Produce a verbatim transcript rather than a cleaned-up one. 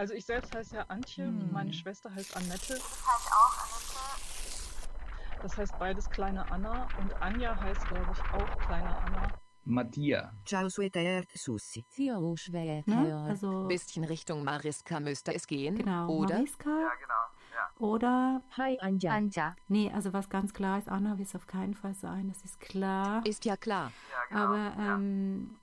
Also ich selbst heiße ja Antje Hm. und meine Schwester heißt Annette. Ich heiße auch Annette. Das heißt beides kleine Anna und Anja heißt, glaube ich, auch kleine Anna. Mattia. Ciao Sweetheart Sussi. Theo schwer. Ne? Also, Bisschen Richtung Mariska müsste es gehen, genau, oder? Mariska Ja, genau. Ja. oder, Hi Anja. Anja. nee, also was ganz klar ist, Anna wird es auf keinen Fall sein, das ist klar. Ist ja klar. Ja, genau. Aber ja. ähm,